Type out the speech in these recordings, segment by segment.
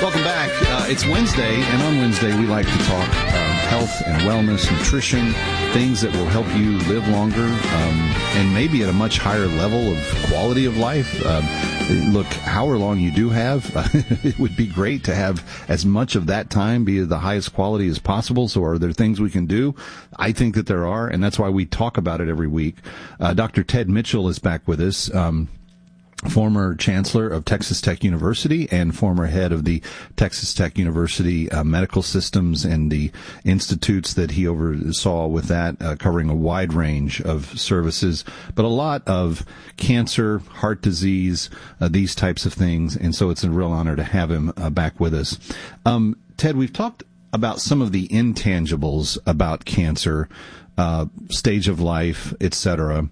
Welcome back. It's Wednesday, and on Wednesday we like to talk health and wellness, nutrition, things that will help you live longer and maybe at a much higher level of quality of life. Look, however long you do have, it would be great to have as much of that time be the highest quality as possible. So are there things we can do? I think that there are, and that's why we talk about it every week. Dr. Ted Mitchell is back with us. Former chancellor of Texas Tech University and former head of the Texas Tech University medical systems and the institutes that he oversaw with that, covering a wide range of services, but a lot of cancer, heart disease, these types of things. And so it's a real honor to have him back with us. Ted, we've talked about some of the intangibles about cancer, stage of life, etc.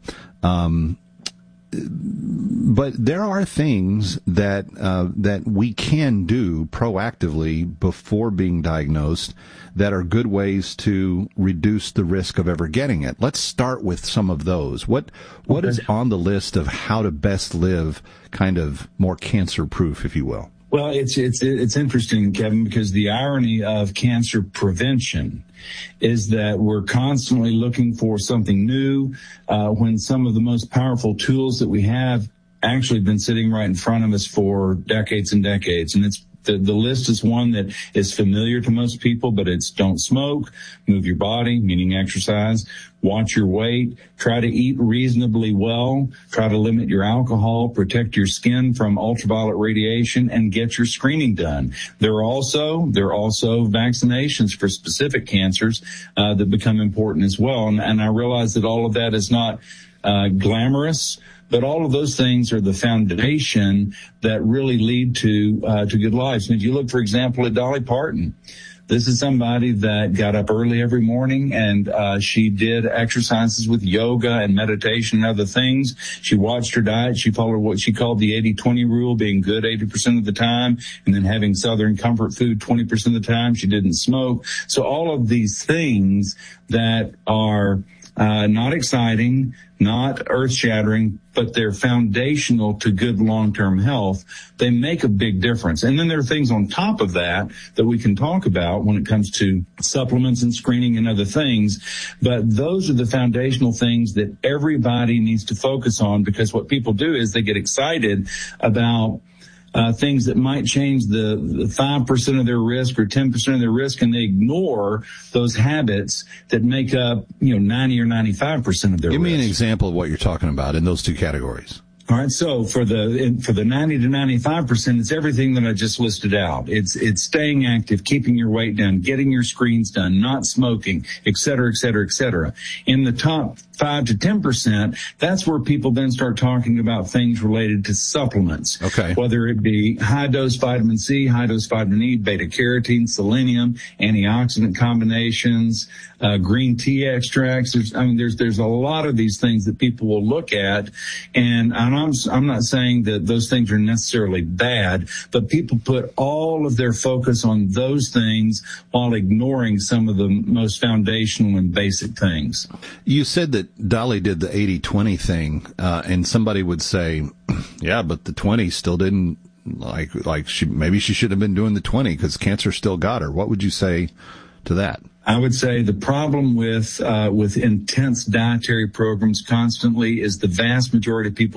But there are things that that we can do proactively before being diagnosed that are good ways to reduce the risk of ever getting it. Let's start with some of those. What is on the list of how to best live kind of more cancer-proof, if you will? Well, it's interesting, Kevin, because the irony of cancer prevention is that we're constantly looking for something new when some of the most powerful tools that we have actually been sitting right in front of us for decades and decades. And it's the list is one that is familiar to most people, but it's don't smoke, move your body, meaning exercise, watch your weight, try to eat reasonably well, try to limit your alcohol, protect your skin from ultraviolet radiation, and get your screening done. There are also vaccinations for specific cancers that become important as well. And I realize that all of that is not glamorous, but all of those things are the foundation that really lead to good lives. And if you look, for example, at Dolly Parton, this is somebody that got up early every morning and she did exercises with yoga and meditation and other things. She watched her diet. She followed what she called the 80-20 rule, being good 80% of the time and then having Southern comfort food 20% of the time. She didn't smoke. So all of these things that are not exciting, not earth-shattering, but they're foundational to good long-term health. They make a big difference. And then there are things on top of that that we can talk about when it comes to supplements and screening and other things. But those are the foundational things that everybody needs to focus on, because what people do is they get excited about things that might change the 5% of their risk or 10% of their risk, and they ignore those habits that make up, 90 or 95% of their risk. Give me an example of what you're talking about in those two categories. All right. So for the 90 to 95%, it's everything that I just listed out. It's staying active, keeping your weight down, getting your screens done, not smoking, et cetera, et cetera, et cetera. In the top 5 to 10%, that's where people then start talking about things related to supplements. Okay. Whether it be high dose vitamin C, high dose vitamin E, beta carotene, selenium, antioxidant combinations, green tea extracts. There's a lot of these things that people will look at, and I'm not saying that those things are necessarily bad, but people put all of their focus on those things while ignoring some of the most foundational and basic things. You said that Dolly did the 80-20 thing, and somebody would say, yeah, but the 20 still didn't, maybe she should have been doing the 20 because cancer still got her. What would you say to that? I would say the problem with intense dietary programs constantly is the vast majority of people